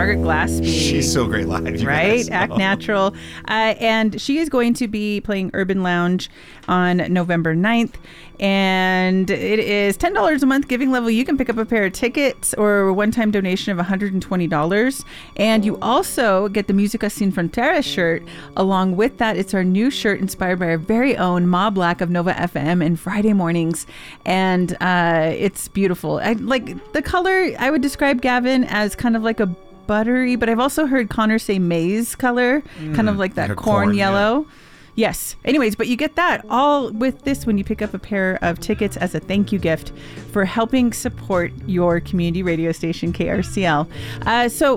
Margaret Glaspie. She's so great live, you right? guys. Act Natural. And she is going to be playing Urban Lounge on November 9th. And it is $10 a month giving level. You can pick up a pair of tickets or a one-time donation of $120. And you also get the Música Sin Fronteras shirt. Along with that, it's our new shirt inspired by our very own Ma Black of Nova FM and Friday mornings. And it's beautiful. I like the color. I would describe, Gavin, as kind of like a buttery, but I've also heard Connor say maize color, kind of like that like corn yellow. Yeah. Yes. Anyways, but you get that all with this when you pick up a pair of tickets as a thank you gift for helping support your community radio station, KRCL. So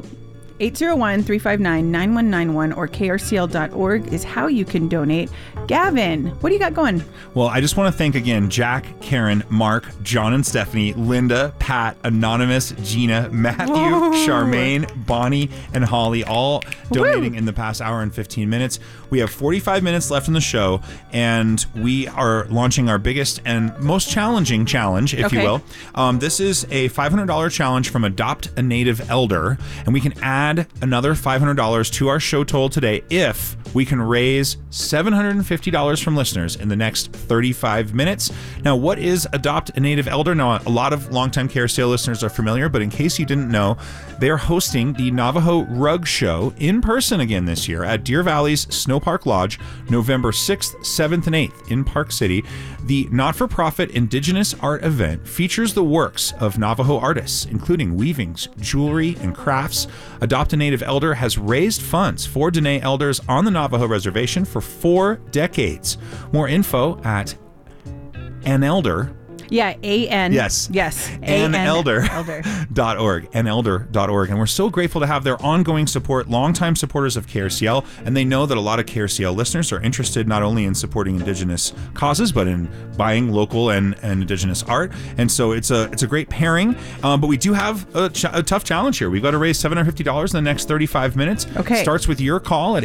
801-359-9191 or krcl.org is how you can donate. Gavin, what do you got going? Well, I just want to thank again Jack, Karen, Mark, John and Stephanie, Linda, Pat, Anonymous, Gina, Matthew, Charmaine, Bonnie, and Holly, all donating in the past hour and 15 minutes. We have 45 minutes left in the show, and we are launching our biggest and most challenging challenge, if you will. This is a $500 challenge from Adopt a Native Elder, and we can add another $500 to our show total today if we can raise $750 from listeners in the next 35 minutes. Now, what is Adopt a Native Elder? Now, a lot of longtime KRCL listeners are familiar, but in case you didn't know, they're hosting the Navajo Rug Show in person again this year at Deer Valley's Snow Park Lodge, November 6th, 7th, and 8th in Park City. The not-for-profit Indigenous art event features the works of Navajo artists, including weavings, jewelry, and crafts. Adopt a Native Elder has raised funds for Dene elders on the Navajo Reservation for 4 decades. More info at AnElder. Yeah, A-N. Yes. Yes. AnElder.org. AnElder.org. And we're so grateful to have their ongoing support, longtime supporters of KRCL. And they know that a lot of KRCL listeners are interested not only in supporting Indigenous causes, but in buying local and Indigenous art. And so it's a great pairing. But we do have a tough challenge here. We've got to raise $750 in the next 35 minutes. Okay. Starts with your call at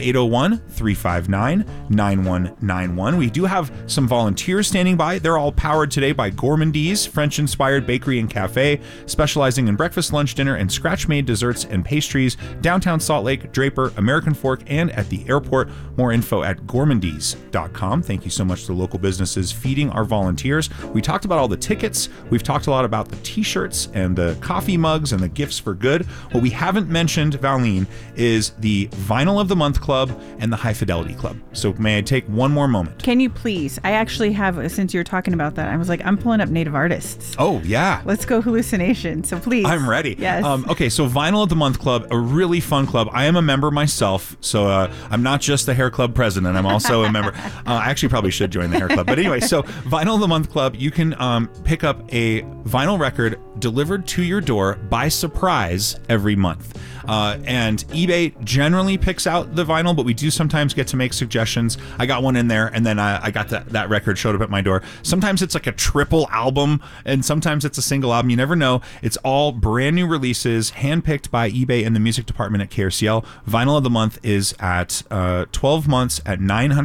801-359-9191. We do have some volunteers standing by. They're all powered today by Gourmandise, French-inspired bakery and cafe, specializing in breakfast, lunch, dinner, and scratch-made desserts and pastries, downtown Salt Lake, Draper, American Fork, and at the airport. More info at gourmandise.com. Thank you so much to local businesses feeding our volunteers. We talked about all the tickets. We've talked a lot about the t-shirts and the coffee mugs and the gifts for good. What we haven't mentioned, Valene, is the Vinyl of the Month Club and the High Fidelity Club. So may I take one more moment? Can you please? I actually have, since you're talking about that, I was like, I'm pulling up Native artists. Oh, yeah. Let's go Hallucination. So please. I'm ready. Yes. Okay, so Vinyl of the Month Club, a really fun club. I am a member myself, so I'm not just the hair club president. I'm also a member. I actually probably should join the hair club. But anyway, so Vinyl of the Month Club, you can pick up a vinyl record delivered to your door by surprise every month. And eBay generally picks out the vinyl, but we do sometimes get to make suggestions. I got one in there, and then I got that record showed up at my door. Sometimes it's like a triple album, and sometimes it's a single album. You never know. It's all brand new releases, handpicked by eBay and the music department at KRCL. Vinyl of the Month is at 12 months at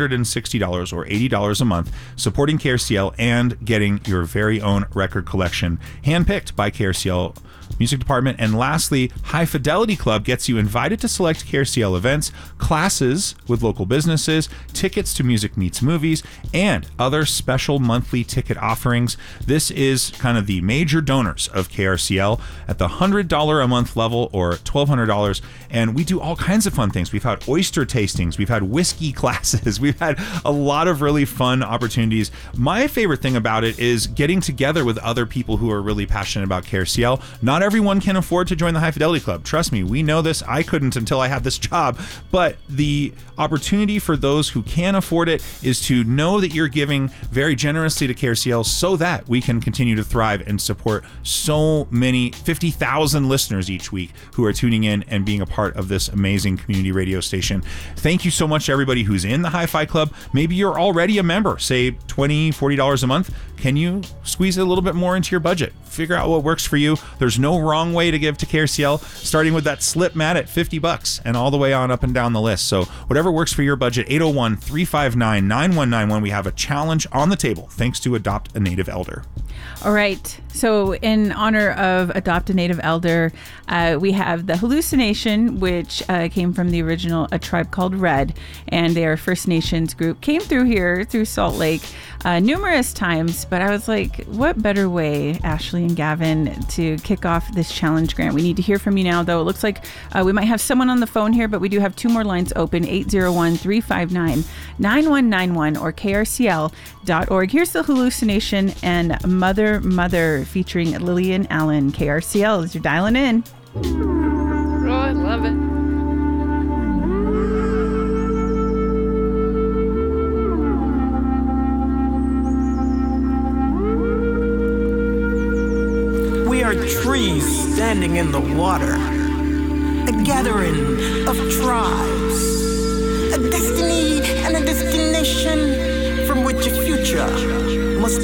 $960 or $80 a month, supporting KRCL and getting your very own record collection, handpicked by KRCL Music Department. And lastly, High Fidelity Club gets you invited to select KRCL events, classes with local businesses, tickets to Music Meets Movies, and other special monthly ticket offerings. This is kind of the major donors of KRCL at the $100 a month level or $1,200. And we do all kinds of fun things. We've had oyster tastings, we've had whiskey classes, we've had a lot of really fun opportunities. My favorite thing about it is getting together with other people who are really passionate about KRCL. Not everyone can afford to join the High Fidelity Club. Trust me, we know this. I couldn't until I had this job. But the opportunity for those who can afford it is to know that you're giving very generously to KRCL so that we can continue to thrive and support so many 50,000 listeners each week who are tuning in and being a part of this amazing community radio station. Thank you so much to everybody who's in the Hi-Fi Club. Maybe you're already a member, say $20, $40 a month. Can you squeeze it a little bit more into your budget? Figure out what works for you. There's no wrong way to give to KRCL, starting with that slip mat at $50 and all the way on up and down the list. So whatever works for your budget, 801-359-9191. We have a challenge on the table thanks to Adopt a Native Elder. All right. So, in honor of Adopt a Native Elder, we have the Hallucination, which came from the original A Tribe Called Red, and they are a First Nations group. Came through here, through Salt Lake, numerous times, but I was like, what better way, Ashley and Gavin, to kick off this challenge grant? We need to hear from you now, though. It looks like we might have someone on the phone here, but we do have 2 more lines open, 801-359-9191 or krcl.org. Here's the Hallucination and Mother featuring Lillian Allen. KRCL as you're dialing in. Oh, I love it. We are trees standing in the water, a gathering of tribes, a destiny and a destination from which a future